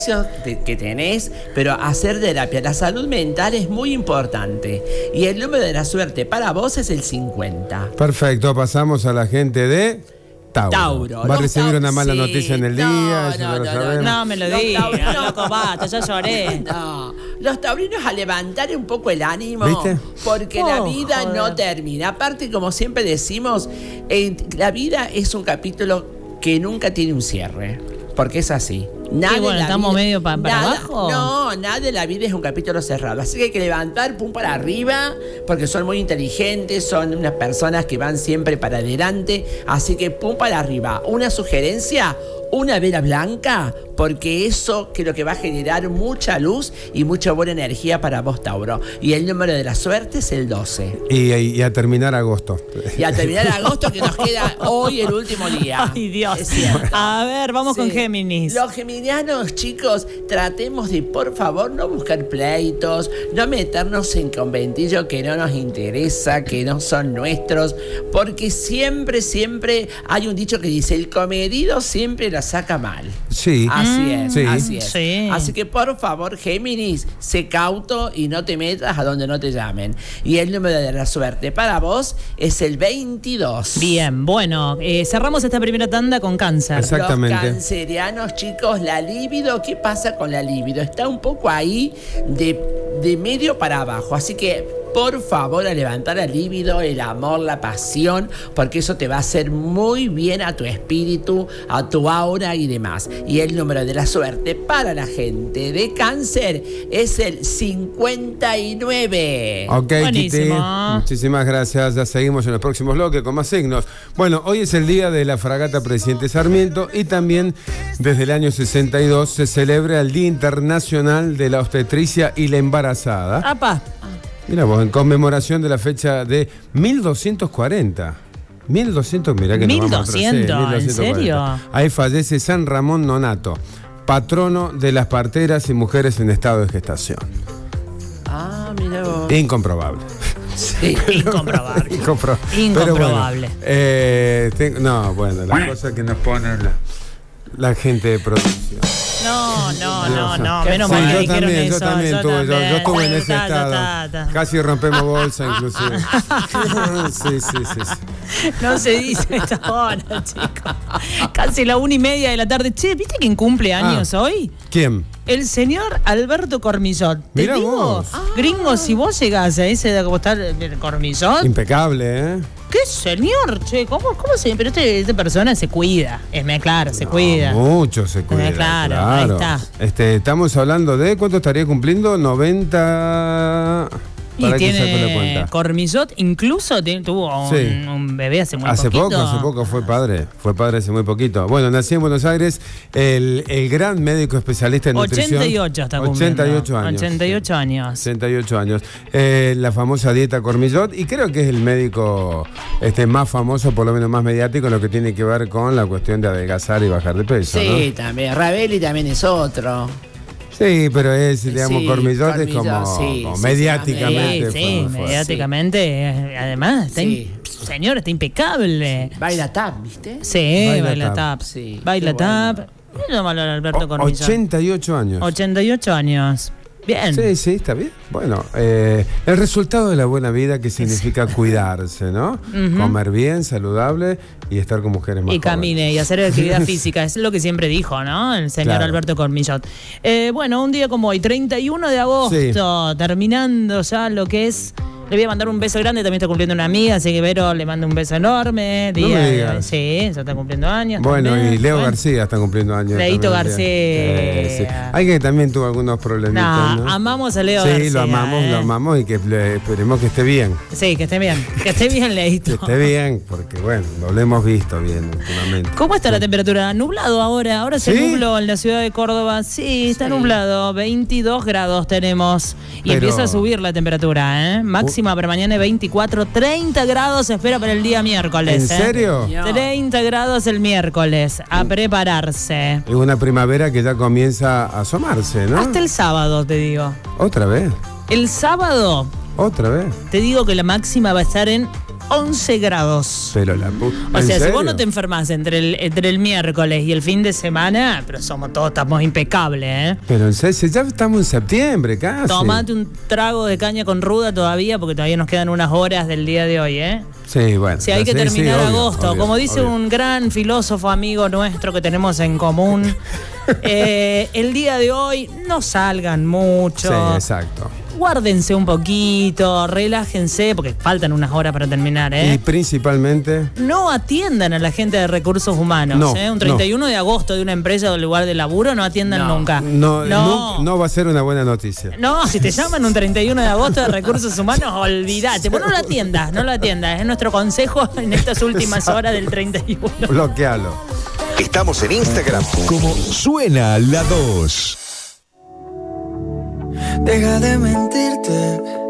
que tenés, pero hacer terapia. La salud mental es muy importante. Y el número de la suerte para vos es el 50. Perfecto, pasamos a la gente de Tauro. Va a recibir una mala noticia en el día. No me lo digas, loco, basta, ya lloré. No, los taurinos a levantar un poco el ánimo, ¿viste? Porque la vida no termina. Aparte, como siempre decimos, la vida es un capítulo que nunca tiene un cierre. Porque es así. Nada, bueno, estamos medio para abajo. No, nada de la vida es un capítulo cerrado. Así que hay que levantar, pum, para arriba, porque son muy inteligentes, son unas personas que van siempre para adelante. Así que pum, para arriba. Una sugerencia, una vela blanca, porque eso que lo que va a generar mucha luz y mucha buena energía para vos, Tauro. Y el número de la suerte es el 12. Y a terminar agosto. Y a terminar agosto, que nos queda hoy el último día. Ay, Dios. Es cierto. A ver, vamos con Géminis. Los geminianos, chicos, tratemos de, por favor, no buscar pleitos, no meternos en conventillo que no nos interesa, que no son nuestros, porque siempre hay un dicho que dice, el comedido siempre la saca mal. Sí. Así es, sí. así es. Sí. Así que, por favor, Géminis, sé cauto y no te metas a donde no te llamen. Y el número de la suerte para vos es el 22. Bien, bueno, cerramos esta primera tanda con Cáncer. Exactamente. Los cancerianos, chicos, la libido, ¿qué pasa con la libido? Está un poco ahí de medio para abajo, así que por favor a levantar la libido, el amor, la pasión, porque eso te va a hacer muy bien a tu espíritu, a tu aura y demás. Y el número de la suerte para la gente de Cáncer es el 59. Ok, Kitty, muchísimas gracias. Ya seguimos en los próximos bloques con más signos. Bueno, hoy es el día de la fragata Presidente Sarmiento y también desde el año 62 se celebra el Día Internacional de la Obstetricia y la Embarazada. ¡Apa! Mira vos, en conmemoración de la fecha de 1240. 1200, mirá que 1200, ¿en serio? Ahí fallece San Ramón Nonato, patrono de las parteras y mujeres en estado de gestación. Ah, mira vos. Incomprobable. Sí. Incomprobable. Incomprobable. No, bueno, las cosas que nos ponen la gente de producción. No, menos mal que dijeron eso. Yo también estuve en ese estado. Casi rompemos bolsa, inclusive. Sí. No se dice esta hora, chicos. Casi la 1:30 de la tarde. Che, ¿viste quién cumple años hoy? ¿Quién? El señor Alberto Cormillot. ¿Te Mirá digo? vos. Gringo, si vos llegás a ese de cómo está el Cormillot. Impecable, ¿eh? ¿Qué señor? Che, ¿cómo se...? Pero esta persona se cuida. Claro, se cuida. Mucho se cuida. Claro, ahí está. Estamos hablando de... ¿Cuánto estaría cumpliendo? 90... Y tiene Cormillot, incluso tuvo un bebé hace muy poquito. Hace poco fue padre hace muy poquito. Bueno, nací en Buenos Aires, el gran médico especialista en nutrición. 88 está cumpliendo. 88 años. La famosa dieta Cormillot, y creo que es el médico más famoso, por lo menos más mediático, en lo que tiene que ver con la cuestión de adelgazar y bajar de peso. Sí, ¿no? también. Ravelli también es otro. Sí, pero digamos, Cormillot es como mediáticamente. Sí, mediáticamente. Además, señor, está impecable. Baila tap, ¿viste? Sí, baila tap. Sí, baila tap. Mira malo Alberto Cormillot. 88 años. 88 años. Bien. Sí, está bien. Bueno, el resultado de la buena vida, que significa cuidarse, ¿no? Comer bien, saludable y estar con mujeres más jóvenes. Camine y hacer actividad física. Es lo que siempre dijo, ¿no? El señor Alberto Cormillot. Bueno, un día como hoy, 31 de agosto, terminando ya lo que es... Le voy a mandar un beso grande, también está cumpliendo una amiga, así que Vero le mando un beso enorme. No me digas. Sí, ya está cumpliendo años. Bueno, también. y Leo García está cumpliendo años. Leito García. Sí. Hay que también tuvo algunos problemitas, ¿no? Amamos a Leo García. Sí, lo amamos y que esperemos que esté bien. Sí, que esté bien. Que esté bien, Leito. Que esté bien, porque bueno, lo hemos visto bien últimamente. ¿Cómo está la temperatura? Nublado ahora. Ahora se nubló en la ciudad de Córdoba. Sí, está nublado. 22 grados tenemos. Y empieza a subir la temperatura, ¿eh? Máxima para mañana 24, 30 grados se espera para el día miércoles. ¿En serio? 30 grados el miércoles. A prepararse. Es una primavera que ya comienza a asomarse, ¿no? Hasta el sábado, te digo. ¿Otra vez? El sábado. ¿Otra vez? Te digo que la máxima va a estar en 11 grados. Pero o sea, si vos no te enfermas entre el miércoles y el fin de semana, pero estamos impecables, ¿eh? Pero en serio, ya estamos en septiembre casi. Tomate un trago de caña con ruda todavía, porque todavía nos quedan unas horas del día de hoy, ¿eh? Sí, bueno. Si hay que terminar agosto. Como dice un gran filósofo amigo nuestro que tenemos en común, el día de hoy no salgan mucho. Sí, exacto. Guárdense un poquito, relájense, porque faltan unas horas para terminar, ¿eh? Y principalmente... No atiendan a la gente de recursos humanos, no, ¿eh? Un 31 de agosto de una empresa o lugar de laburo, no atiendan nunca. No va a ser una buena noticia. No, si te llaman un 31 de agosto de recursos humanos, olvídate. Vos no lo atiendas. Es nuestro consejo en estas últimas horas del 31. Bloquealo. Estamos en Instagram como Suena la 2. Deja de mentirte.